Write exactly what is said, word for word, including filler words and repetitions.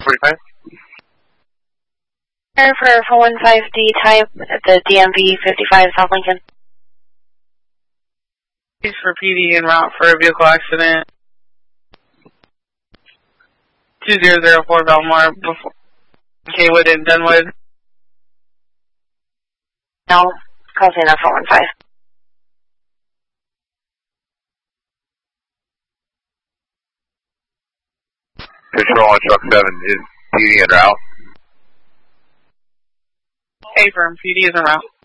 forty-five. For four one five D type at the D M V fifty-five South Lincoln. He's for P D en route for a vehicle accident. two zero zero four Belmar before Kaywood and Dunwood. No, causing that four one five. Control on truck seven is P D en route. Hey, firm, P D is en route.